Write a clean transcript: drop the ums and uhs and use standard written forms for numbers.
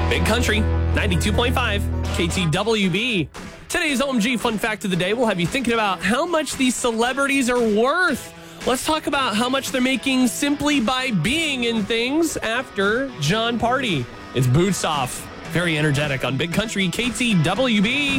Big Country, 92.5, KTWB. Today's OMG Fun Fact of the Day will have you thinking about how much these celebrities are worth. Let's talk about how much they're making simply by being in things after John Party. It's Boots Off. Very energetic on Big Country, KTWB.